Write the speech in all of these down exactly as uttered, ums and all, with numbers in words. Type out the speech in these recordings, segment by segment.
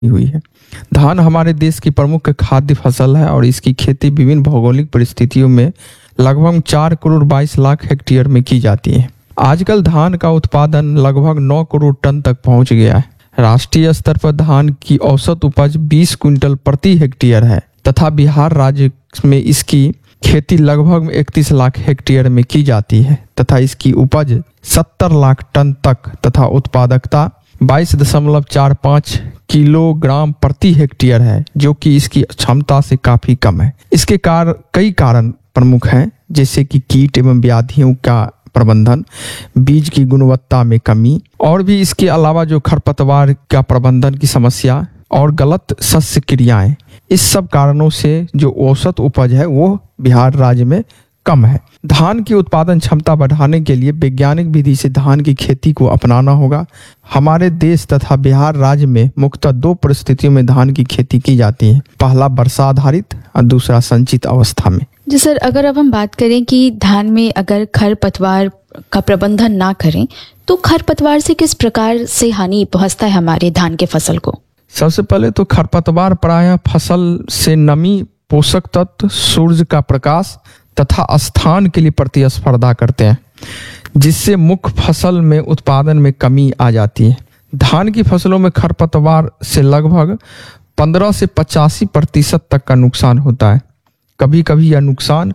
हुई है। धान हमारे देश की प्रमुख खाद्य फसल है और इसकी खेती विभिन्न भौगोलिक परिस्थितियों में लगभग चार करोड़ बाईस लाख हेक्टेयर में की जाती है। आजकल धान का उत्पादन लगभग नौ करोड़ टन तक पहुंच गया है। राष्ट्रीय स्तर पर धान की औसत उपज बीस क्विंटल प्रति हेक्टेयर है तथा बिहार राज्य में इसकी खेती लगभग इकतीस लाख हेक्टेयर में की जाती है तथा इसकी उपज सत्तर लाख टन तक तथा उत्पादकता बाईस दशमलव चार पाँच किलोग्राम प्रति हेक्टेयर है, जो कि इसकी क्षमता से काफी कम है। इसके कार कई कारण प्रमुख हैं, जैसे कि कीट एवं व्याधियों का प्रबंधन, बीज की गुणवत्ता में कमी और भी इसके अलावा जो खरपतवार का प्रबंधन की समस्या और गलत शस्य क्रियाएं, इस सब कारणों से जो औसत उपज है वो बिहार राज्य में कम है। धान की उत्पादन क्षमता बढ़ाने के लिए वैज्ञानिक विधि से धान की खेती को अपनाना होगा। हमारे देश तथा बिहार राज्य में मुख्यतः दो परिस्थितियों में धान की खेती की जाती है, पहला वर्षा आधारित और दूसरा संचित अवस्था में। जी सर, अगर अब हम बात करें कि धान में अगर खरपतवार का प्रबंधन ना करें तो खरपतवार से किस प्रकार से हानि पहुंचता है हमारे धान के फसल को? सबसे पहले तो खरपतवार प्रायः फसल से नमी, पोषक तत्व, सूर्य का प्रकाश तथा स्थान के लिए प्रतिस्पर्धा करते हैं, जिससे मुख्य फसल में उत्पादन में कमी आ जाती है। धान की फसलों में खरपतवार से लगभग पंद्रह से पचासी प्रतिशत तक का नुकसान होता है। कभी कभी यह नुकसान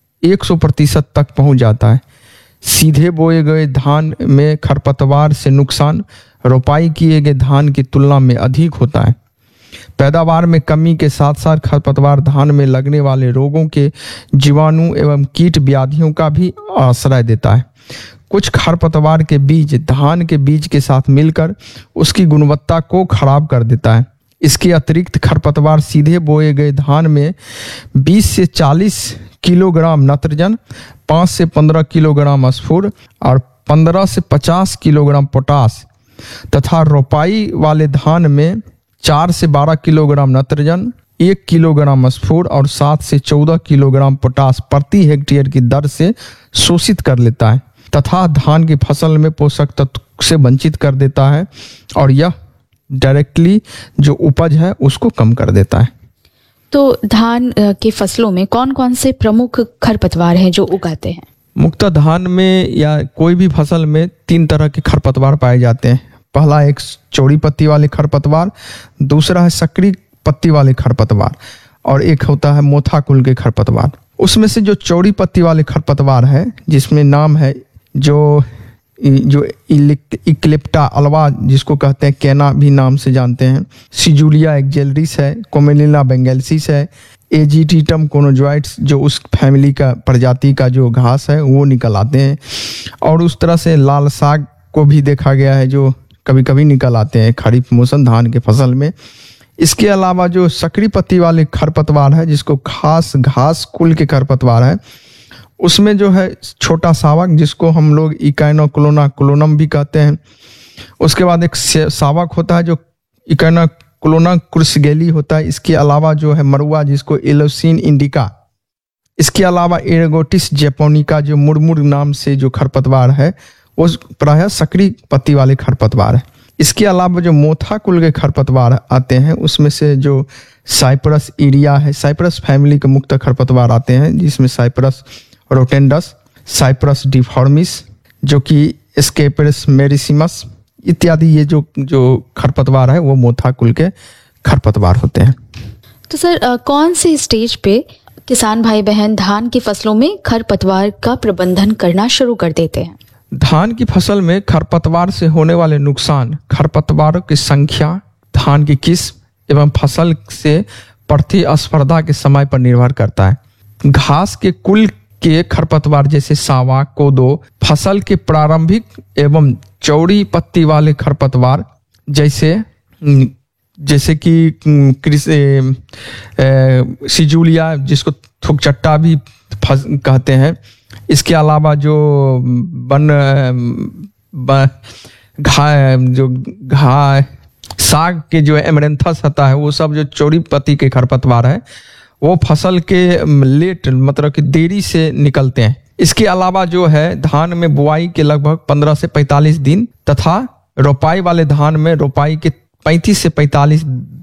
सौ प्रतिशत तक पहुंच जाता है। सीधे बोए गए धान में खरपतवार से नुकसान रोपाई किए गए धान की तुलना में अधिक होता है। पैदावार में कमी के साथ साथ खरपतवार धान में लगने वाले रोगों के जीवाणु एवं कीट व्याधियों का भी आश्रय देता है। कुछ खरपतवार के बीज धान के बीज के साथ मिलकर उसकी गुणवत्ता को खराब कर देता है। इसके अतिरिक्त खरपतवार सीधे बोए गए धान में बीस से चालीस किलोग्राम नाइट्रोजन, पाँच से पंद्रह किलोग्राम स्फुर और पंद्रह से पचास किलोग्राम पोटास तथा रोपाई वाले धान में चार से बारह किलोग्राम नाइट्रोजन, एक किलोग्राम स्फुर और सात से चौदह किलोग्राम पोटास प्रति हेक्टेयर की दर से शोषित कर लेता है तथा धान की फसल में पोषक तत्व से वंचित कर देता है और यह डायरेक्टली जो उपज है उसको कम कर देता है। तो धान के फसलों में कौन कौन से प्रमुख खरपतवार हैं जो उगाते हैं? मुख्यतः धान में या कोई भी फसल में तीन तरह के खरपतवार पाए जाते हैं। पहला एक चौड़ी पत्ती वाले खरपतवार, दूसरा है सक्रिय पत्ती वाले खरपतवार और एक होता है मोथा कुल के खरपतवार। उसमें से जो चौड़ी पत्ती वाले खरपतवार है, जिसमें नाम है जो जो इक्लिप्टा अल्वा, जिसको कहते हैं केना भी नाम से जानते हैं, सिजुलिया एक्जेलरिस है, कोमेलिना बेंगेलसिस है, एजीटिटम कोनोजॉइड्स जो उस फैमिली का प्रजाति का जो घास है वो निकल आते हैं। और उस तरह से लाल साग को भी देखा गया है जो कभी कभी निकल आते हैं खरीफ मौसम धान के फसल में। इसके अलावा जो सक्रिय पत्ती वाले खरपतवार है, जिसको खास घास कुल के खरपतवार है, उसमें जो है छोटा सावक, जिसको हम लोग इकाइनोक्लोना क्लोनम भी कहते हैं। उसके बाद एक सावक होता है जो इकाइनोक्लोना क्रुसगेली होता है। इसके अलावा जो है मरुआ, जिसको एलोसिन इंडिका। इसके अलावा एरगोटिस जैपोनिका जो मुरमुर नाम से जो खरपतवार है वो प्रायः सक्रिय पत्ती वाले खरपतवार है। इसके अलावा जो मोथा कुल के खरपतवार आते हैं उसमें से जो साइप्रस इरिया है, साइप्रस फैमिली के मुक्त खरपतवार आते हैं, जिसमें साइप्रस रोटेंडस, साइप्रस डिफॉर्मिस, जो कि स्केपरस मेरिसिमस इत्यादि, ये जो जो खरपतवार है वो मोथा कुल के खरपतवार होते हैं। तो सर आ, कौन से स्टेज पे किसान भाई बहन धान की फसलों में खरपतवार का प्रबंधन करना शुरू कर देते हैं? धान की फसल में खरपतवार से होने वाले नुकसान खरपतवारों की संख्या, धान की किस्म एवं फसल से प्रतिस्पर्धा के समय पर निर्भर करता है। घास के कुल के खरपतवार जैसे सावा, कोदो, फसल के प्रारंभिक एवं चौड़ी पत्ती वाले खरपतवार जैसे जैसे कि सिजुलिया, जिसको थुकचट्टा भी कहते हैं। इसके अलावा जो बन घा जो घा साग के जो एमरेंथस होता है, वो सब जो चौड़ी पत्ती के खरपतवार है वो फसल के लेट मतलब कि देरी से निकलते हैं। इसके अलावा जो है धान में बुआई के लगभग पंद्रह से पैंतालीस दिन तथा रोपाई वाले धान में रोपाई के पैंतीस से पैंतालीस